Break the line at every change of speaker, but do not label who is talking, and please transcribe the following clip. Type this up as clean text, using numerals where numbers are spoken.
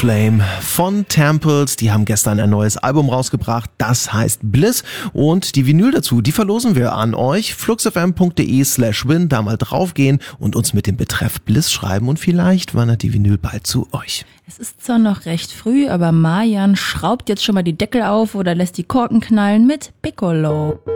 Flame von Temples. Die haben gestern ein neues Album rausgebracht, das heißt Bliss. Und die Vinyl dazu, die verlosen wir an euch. fluxfm.de/win, da mal draufgehen und uns mit dem Betreff Bliss schreiben und vielleicht wandert die Vinyl bald zu euch.
Es ist zwar noch recht früh, aber Marjan schraubt jetzt schon mal die Deckel auf oder lässt die Korken knallen mit Piccolo.